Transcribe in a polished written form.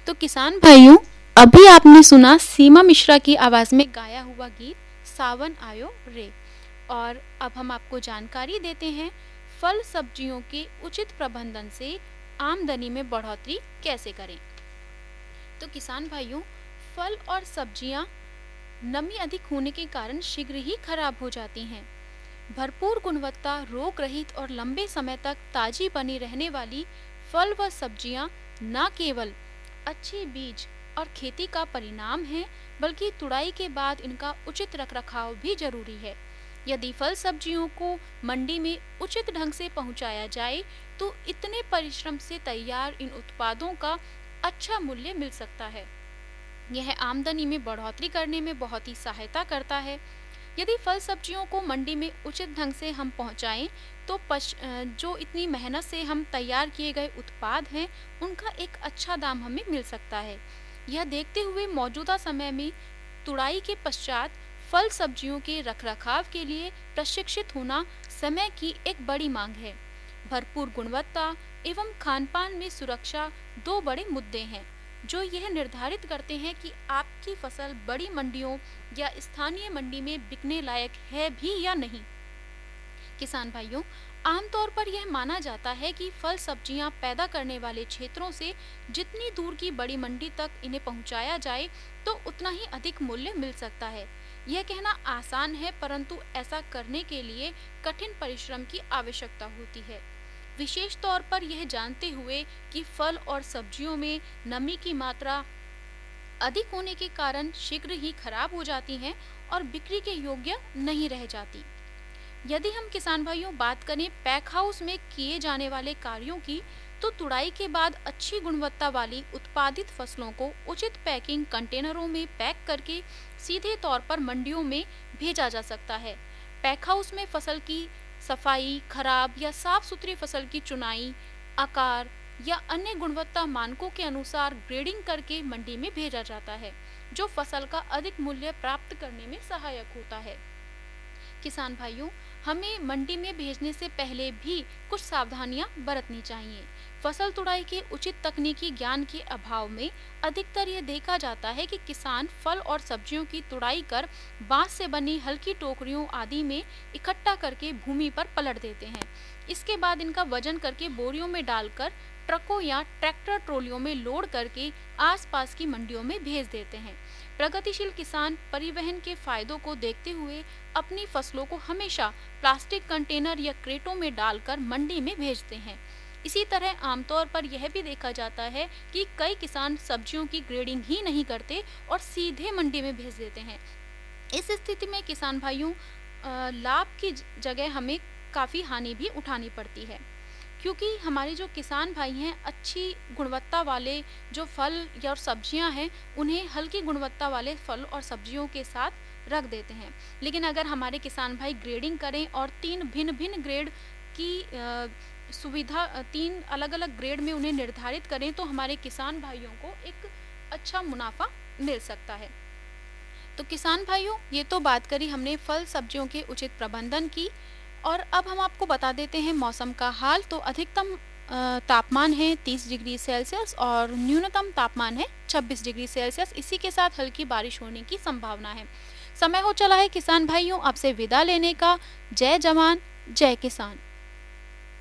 तो किसान भाइयों, अभी आपने सुना सीमा मिश्रा की आवाज़ में गाया हुआ गीत सावन आयो रे। और अब हम आपको जानकारी देते हैं फल सब्जियों के उचित प्रबंधन से आमदनी में बढ़ोतरी कैसे करें। तो किसान भाइयों, फल और सब्जियां नमी अधिक होने के कारण शीघ्र ही खराब हो जाती हैं। भरपूर गुणवत्ता, रोग रहित और लंबे समय तक ताजी बनी रहने वाली फल व सब्जियां न केवल अच्छे बीज और खेती का परिणाम है, बल्कि तुड़ाई के बाद इनका उचित रखरखाव भी जरूरी है। यदि फल सब्जियों को मंडी में उचित ढंग से पहुंचाया जाए तो इतने परिश्रम से तैयार इन उत्पादों का अच्छा मूल्य मिल सकता है। यह आमदनी में बढ़ोतरी करने में बहुत ही सहायता करता है। यदि फल सब्जियों को मंडी में उचित ढंग से हम पहुंचाएं तो जो इतनी मेहनत से हम तैयार किए गए उत्पाद हैं उनका एक अच्छा दाम हमें मिल सकता है। यह देखते हुए मौजूदा समय में तुड़ाई के पश्चात फल सब्जियों के रखरखाव के लिए प्रशिक्षित होना समय की एक बड़ी मांग है। भरपूर गुणवत्ता एवं खानपान में सुरक्षा दो बड़े मुद्दे हैं जो यह निर्धारित करते हैं कि आपकी फसल बड़ी मंडियों या स्थानीय मंडी में बिकने लायक है भी या नहीं। किसान भाइयों, आमतौर पर यह माना जाता है कि फल सब्जियां पैदा करने वाले क्षेत्रों से जितनी दूर की बड़ी मंडी तक इन्हें पहुंचाया जाए तो उतना ही अधिक मूल्य मिल सकता है। यह कहना आसान है, परंतु ऐसा करने के लिए कठिन परिश्रम की आवश्यकता होती है। विशेष तौर पर यह जानते हुए कि फल और सब्जियों में नमी की मात्रा अधिक होने के कारण शीघ्र ही खराब हो जाती हैं और बिक्री के योग्य नहीं रह जाती। यदि हम किसान भाइयों बात करें पैक हाउस में किए जाने वाले कार्यों की, तो तुड़ाई के बाद अच्छी गुणवत्ता वाली उत्पादित फसलों को उचित पैकिंग कंटेनरों में पैक करके सीधे तौर पर मंडियों में भेजा जा सकता है। पैक हाउस में फसल की सफाई, खराब या साफ सुथरी फसल की चुनाई, आकार या अन्य गुणवत्ता मानकों के अनुसार ग्रेडिंग करके मंडी में भेजा जाता है, जो फसल का अधिक मूल्य प्राप्त करने में सहायक होता है। किसान भाइयों, हमें मंडी में भेजने से पहले भी कुछ सावधानियां बरतनी चाहिए। फसल तुड़ाई के उचित तकनीकी ज्ञान के अभाव में अधिकतर यह देखा जाता है कि किसान फल और सब्जियों की तुड़ाई कर बांस से बनी हल्की टोकरियों आदि में इकट्ठा करके भूमि पर पलट देते हैं। इसके बाद इनका वजन करके बोरियों में डालकर ट्रकों या ट्रैक्टर ट्रॉलियों में लोड करके आसपास की मंडियों में भेज देते हैं। प्रगतिशील किसान परिवहन के फायदों को देखते हुए अपनी फसलों को हमेशा प्लास्टिक कंटेनर या क्रेटों में डालकर मंडी में भेजते हैं। इसी तरह आमतौर पर यह भी देखा जाता है कि कई किसान सब्जियों की ग्रेडिंग ही नहीं करते और सीधे मंडी में भेज देते हैं। इस स्थिति में किसान भाइयों, लाभ की जगह हमें काफ़ी हानि भी उठानी पड़ती है, क्योंकि हमारे जो किसान भाई हैं अच्छी गुणवत्ता वाले जो फल या सब्जियां हैं उन्हें हल्की गुणवत्ता वाले फल और सब्जियों के साथ रख देते हैं। लेकिन अगर हमारे किसान भाई ग्रेडिंग करें और 3 भिन्न भिन्न ग्रेड की सुविधा 3 अलग अलग ग्रेड में उन्हें निर्धारित करें तो हमारे किसान भाइयों को एक अच्छा मुनाफा मिल सकता है। तो किसान भाइयों, ये तो बात करी हमने फल सब्जियों के उचित प्रबंधन की, और अब हम आपको बता देते हैं मौसम का हाल। तो अधिकतम तापमान है 30 डिग्री सेल्सियस और न्यूनतम तापमान है 26 डिग्री सेल्सियस। इसी के साथ हल्की बारिश होने की संभावना है। समय हो चला है किसान भाइयों आपसे विदा लेने का। जय जवान जय किसान।